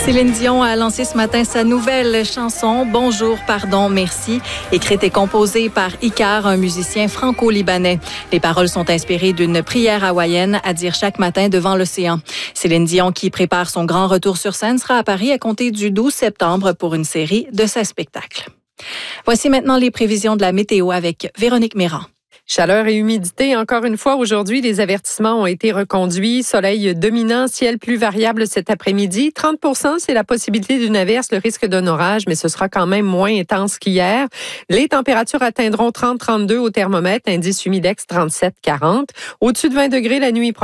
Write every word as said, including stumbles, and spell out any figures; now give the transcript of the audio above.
Céline Dion a lancé ce matin sa nouvelle chanson « Bonjour, pardon, merci », écrite et composée par Icar, un musicien franco-libanais. Les paroles sont inspirées d'une prière hawaïenne à dire chaque matin devant l'océan. Céline Dion, qui prépare son grand retour sur scène, sera à Paris à compter du douze septembre pour une série de ses spectacles. Voici maintenant les prévisions de la météo avec Véronique Méran. Chaleur et humidité, encore une fois, aujourd'hui, les avertissements ont été reconduits. Soleil dominant, ciel plus variable cet après-midi. trente pour cent, c'est la possibilité d'une averse, le risque d'un orage, mais ce sera quand même moins intense qu'hier. Les températures atteindront trente à trente-deux au thermomètre, indice humidex trente-sept à quarante. Au-dessus de vingt degrés la nuit